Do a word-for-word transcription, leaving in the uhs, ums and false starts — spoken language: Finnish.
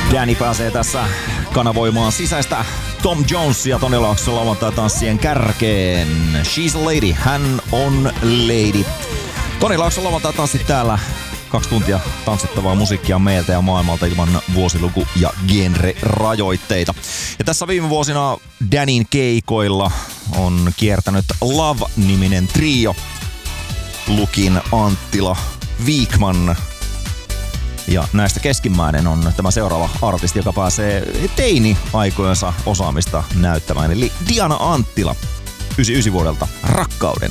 Danny pääsee tässä kanavoimaan sisäistä Tom Jonesia Toni Laakson lauantai-tanssien kärkeen. She's a lady, hän on lady. Toni Laakson lauantai-tanssit täällä. Kaksi tuntia tanssittavaa musiikkia meiltä ja maailmalta ilman vuosiluku- ja genre-rajoitteita. Ja tässä viime vuosina Danin keikoilla on kiertänyt Love-niminen trio. Lukin, Anttila, Viikman. Ja näistä keskimmäinen on tämä seuraava artisti, joka pääsee teini-aikojensa osaamista näyttämään. Eli Diana Anttila, yhdeksänkymmentäyhdeksän vuodelta, Rakkauden